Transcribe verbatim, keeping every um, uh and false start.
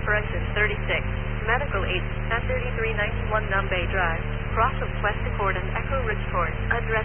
correction thirty-six, medical aid, at thirty-three ninety-one Numbay Drive, Cross of West Accord and Echo Ridge Court, address